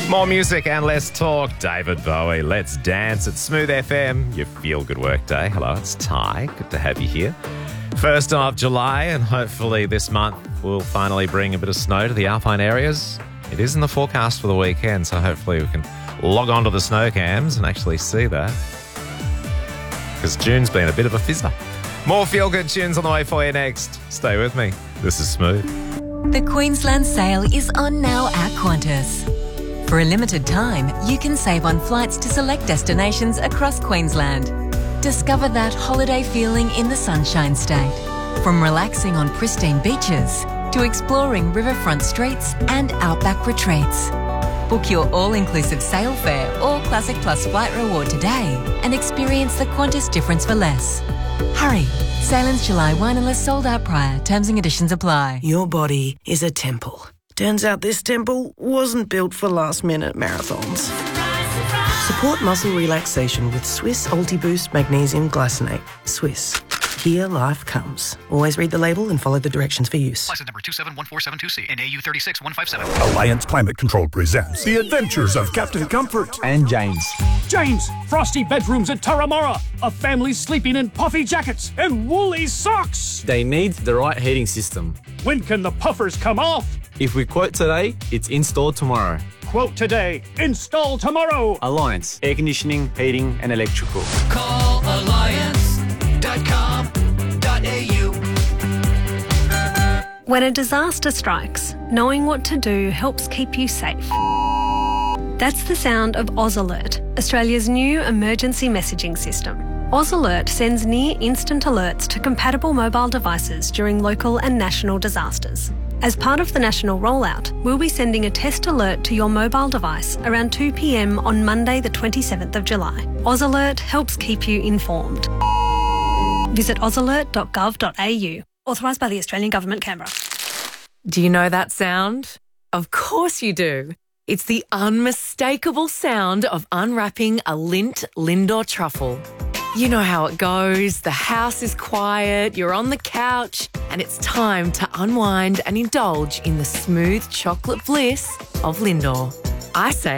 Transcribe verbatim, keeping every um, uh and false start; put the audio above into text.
More music and less talk. David Bowie, Let's Dance at Smooth F M. Your feel-good work day. Hello, it's Ty. Good to have you here. First of July, and hopefully this month will finally bring a bit of snow to the alpine areas. It is in the forecast for the weekend, so hopefully we can log on to the snow cams and actually see that. Because June's been a bit of a fizzer. More feel-good tunes on the way for you next. Stay with me. This is Smooth. The Queensland sale is on now at Qantas. For a limited time, you can save on flights to select destinations across Queensland. Discover that holiday feeling in the Sunshine State. From relaxing on pristine beaches to exploring riverfront streets and outback retreats. Book your all-inclusive sail fare or Classic Plus flight reward today and experience the Qantas difference for less. Hurry! Sailings July first unless sold out prior. Terms and conditions apply. Your body is a temple. Turns out this temple wasn't built for last-minute marathons. Support muscle relaxation with Swiss Ultiboost Magnesium Glycinate. Swiss. Here life comes. Always read the label and follow the directions for use. License number two seven one four seven two C and A U three six one five seven. Alliance Climate Control presents The Adventures of Captain Comfort and James. James, frosty bedrooms at Turramurra. A family sleeping in puffy jackets and woolly socks. They need the right heating system. When can the puffers come off? If we quote today, it's installed tomorrow. Quote today, install tomorrow. Alliance, air conditioning, heating and electrical. Call alliance dot com dot A U. When a disaster strikes, knowing what to do helps keep you safe. That's the sound of Oz Alert, Australia's new emergency messaging system. Oz Alert sends near-instant alerts to compatible mobile devices during local and national disasters. As part of the national rollout, we'll be sending a test alert to your mobile device around two p m on Monday the twenty-seventh of July. Oz Alert helps keep you informed. Visit oz alert dot gov dot A U. Authorised by the Australian Government, Canberra. Do you know that sound? Of course you do. It's the unmistakable sound of unwrapping a Lindt Lindor truffle. You know how it goes. The house is quiet, you're on the couch, and it's time to unwind and indulge in the smooth chocolate bliss of Lindor. I say